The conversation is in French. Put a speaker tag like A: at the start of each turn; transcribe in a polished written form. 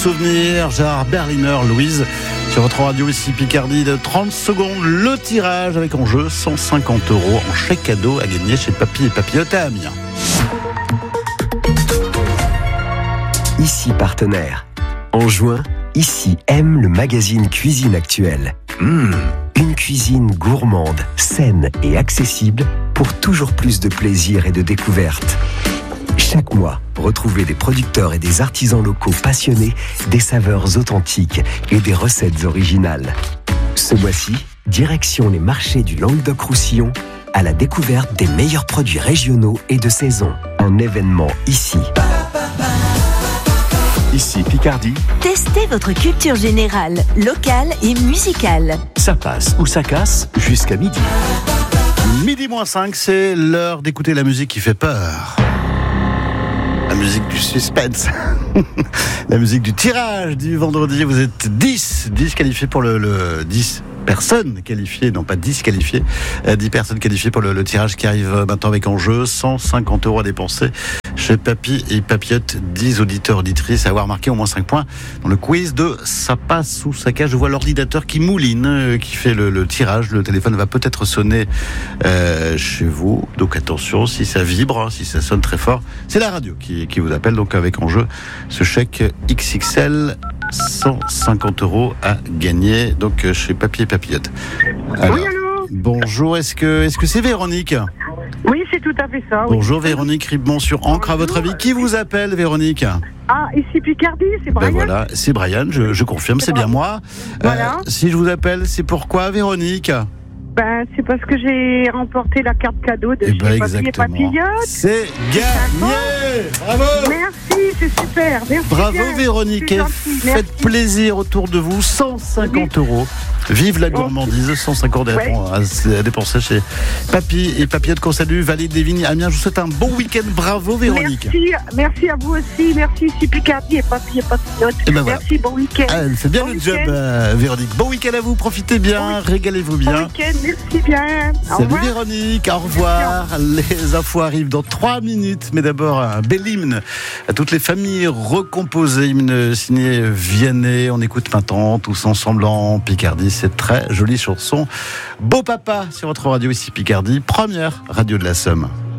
A: Souvenir, Gérard Berliner, Louise, sur votre radio ici Picardie de 30 secondes, le tirage avec en jeu 150 € en chèque cadeau à gagner chez Papy et Papillote à Amiens.
B: Ici partenaire. En juin, Ici aime le magazine Cuisine Actuelle. Une cuisine gourmande, saine et accessible pour toujours plus de plaisir et de découverte. Chaque mois, retrouvez des producteurs et des artisans locaux passionnés, des saveurs authentiques et des recettes originales. Ce mois-ci, direction les marchés du Languedoc-Roussillon à la découverte des meilleurs produits régionaux et de saison. Un événement ici.
C: Ici Picardie,
D: Testez votre culture générale, locale et musicale.
C: ça passe ou ça casse jusqu'à midi.
A: Midi moins 5, c'est l'heure d'écouter la musique qui fait peur. La musique du suspense. La musique du tirage du vendredi. Vous êtes 10 qualifiés pour le 10 personnes qualifiées, non pas 10 qualifiées, 10 personnes qualifiées pour le tirage qui arrive maintenant avec en jeu 150 € à dépenser chez Papy et Papillote, 10 auditeurs, auditrices à avoir marqué au moins 5 points dans le quiz de Ça passe ou ça casse. Je vois l'ordinateur qui mouline, qui fait le tirage. Le téléphone va peut-être sonner chez vous, donc attention, si ça vibre, si ça sonne très fort, c'est la radio qui vous appelle, donc avec en jeu ce chèque XXL, 150 € à gagner, donc chez Papy et Papillote. Alors,
E: Oui, allô ?
A: bonjour, est-ce que c'est Véronique ?
E: Oui, c'est tout à fait ça. Oui.
A: Bonjour Véronique Ribemont sur Ancre, à votre avis. Qui vous appelle Véronique ?
E: Ah, ici Picardie, c'est Brian.
A: Ben voilà, c'est Brian, je confirme, c'est bien moi.
E: Voilà.
A: Si je vous appelle, c'est pourquoi Véronique ?
E: Ben, c'est parce que j'ai remporté la carte cadeau de
A: Eh
E: chez
A: ben
E: Papy et
A: exactement.
E: Papillote.
A: C'est gagné. Bravo.
E: Merci, c'est super. Merci
A: Bravo
E: bien.
A: Véronique,
E: C'est
A: et
E: gentil,
A: faites
E: merci.
A: plaisir autour de vous, 150 €. Vive la gourmandise, 150 € à dépenser chez Papy et Papillote qu'on salue, Vallée des Vignes, Amiens. Je vous souhaite un bon week-end, bravo Véronique.
E: Merci à vous aussi. Merci ici Picardie et Papy et Papillote.
A: Et ben voilà.
E: Merci, bon week-end.
A: Ah, elle fait bien
E: Bon
A: le job
E: week-end.
A: Véronique. Bon week-end à vous, profitez bien, régalez-vous
E: Bon
A: bien.
E: week-end, merci bien. Au
A: Salut
E: revoir.
A: Véronique, au revoir. Les infos arrivent dans 3 minutes, mais d'abord un bel hymne à toutes les familles recomposées, hymne signé Vianney. On écoute maintenant tous ensemble en Picardie, c'est très jolie chanson. Beau papa sur votre radio ici Picardie, première radio de la Somme.